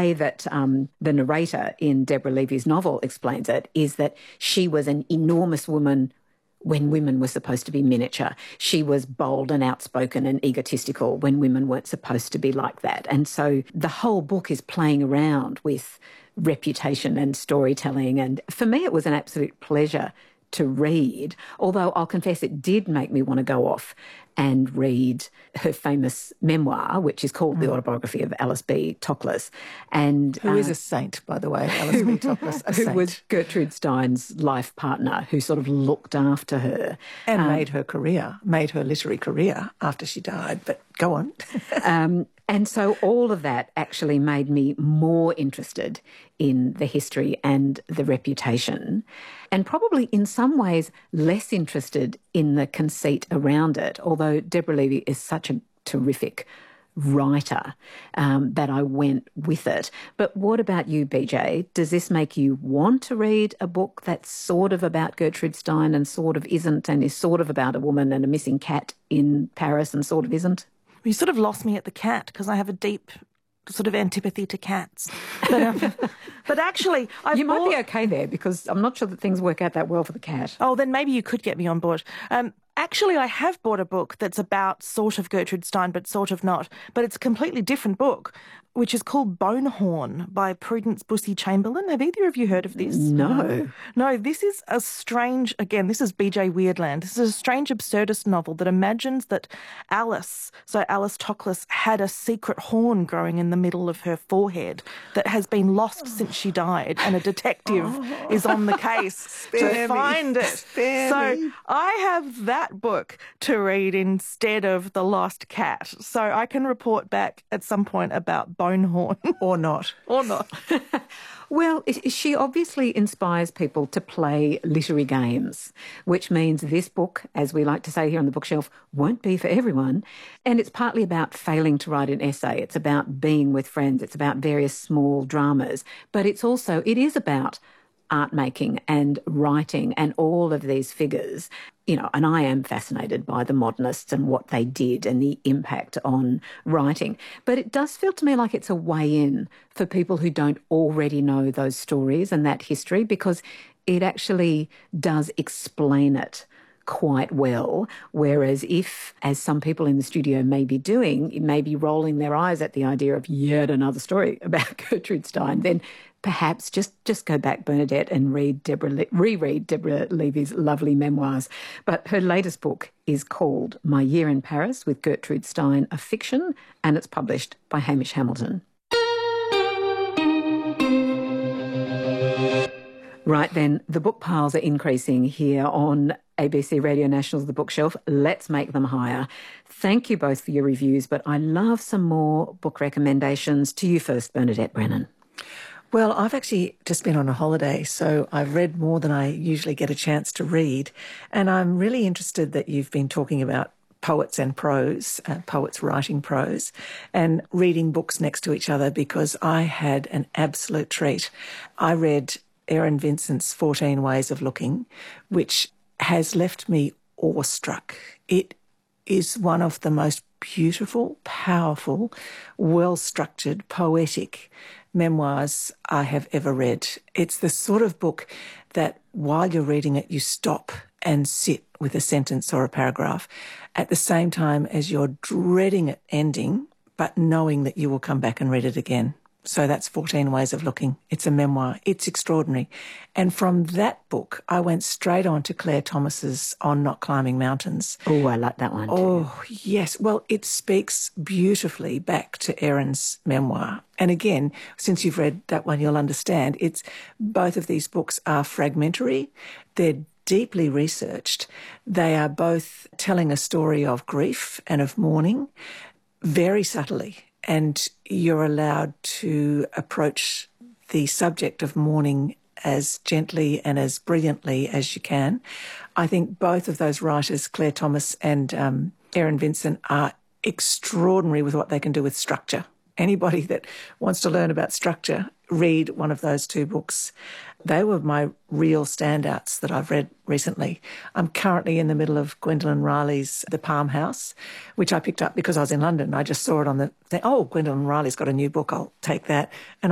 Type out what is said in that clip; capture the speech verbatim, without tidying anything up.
way that um, the narrator in Deborah Levy's novel explains it is that she was an enormous woman when women were supposed to be miniature. She was bold and outspoken and egotistical when women weren't supposed to be like that. And so the whole book is playing around with reputation and storytelling. And for me, it was an absolute pleasure to read, although I'll confess it did make me want to go off and read her famous memoir, which is called mm. The Autobiography of Alice B. Toklas. And, who uh, is a saint, by the way, Alice B. Toklas, a who saint. was Gertrude Stein's life partner, who sort of looked after her. And um, made her career, made her literary career after she died. But go on. um, and so all of that actually made me more interested in the history and the reputation, and probably in some ways less interested in the conceit around it, although Deborah Levy is such a terrific writer um, that I went with it. But what about you, B J? Does this make you want to read a book that's sort of about Gertrude Stein and sort of isn't, and is sort of about a woman and a missing cat in Paris and sort of isn't? You sort of lost me at the cat because I have a deep sort of antipathy to cats. But, um, but actually... I've you might bought... be okay there because I'm not sure that things work out that well for the cat. Oh, then maybe you could get me on board. Um, actually, I have bought a book that's about sort of Gertrude Stein, but sort of not. But it's a completely different book, which is called Bonehorn by Prudence Bussey Chamberlain. Have either of you heard of this? No. No, this is a strange, again, this is B J Weirdland. This is a strange absurdist novel that imagines that Alice, so Alice Toklas, had a secret horn growing in the middle of her forehead that has been lost since she died, and a detective oh. is on the case to find it. Spare so me. I have that book to read instead of The Lost Cat. So I can report back at some point about Bonehorn. Or not. Or not. Well, she obviously inspires people to play literary games, which means this book, as we like to say here on the bookshelf, won't be for everyone. And it's partly about failing to write an essay. It's about being with friends. It's about various small dramas. But it's also, it is about art making and writing and all of these figures, you know, and I am fascinated by the modernists and what they did and the impact on writing. But it does feel to me like it's a way in for people who don't already know those stories and that history, because it actually does explain it quite well. Whereas if, as some people in the studio may be doing, maybe rolling their eyes at the idea of yet another story about Gertrude Stein, then perhaps just, just go back, Bernadette, and read Deborah Le- reread Deborah Levy's lovely memoirs. But her latest book is called My Year in Paris with Gertrude Stein, a fiction, and it's published by Hamish Hamilton. Right then, the book piles are increasing here on A B C Radio National's The Bookshelf. Let's make them higher. Thank you both for your reviews, but I love some more book recommendations. To you first, Bernadette Brennan. Well, I've actually just been on a holiday, so I've read more than I usually get a chance to read. And I'm really interested that you've been talking about poets and prose, uh, poets writing prose, and reading books next to each other, because I had an absolute treat. I read Erin Vincent's fourteen Ways of Looking, which has left me awestruck. It is one of the most beautiful, powerful, well-structured, poetic memoirs I have ever read. It's the sort of book that while you're reading it, you stop and sit with a sentence or a paragraph at the same time as you're dreading it ending, but knowing that you will come back and read it again. So that's fourteen Ways of Looking. It's a memoir. It's extraordinary. And from that book, I went straight on to Claire Thomas's On Not Climbing Mountains. Oh, I like that one too. Oh, yes. Well, it speaks beautifully back to Erin's memoir. And again, since you've read that one, you'll understand it's both of these books are fragmentary. They're deeply researched. They are both telling a story of grief and of mourning very subtly. And you're allowed to approach the subject of mourning as gently and as brilliantly as you can. I think both of those writers, Claire Thomas and um, Erin Vincent, are extraordinary with what they can do with structure. Anybody that wants to learn about structure, read one of those two books. They were my real standouts that I've read recently. I'm currently in the middle of Gwendolyn Riley's The Palm House, which I picked up because I was in London. I just saw it on the thing. Oh, Gwendolyn Riley's got a new book. I'll take that. And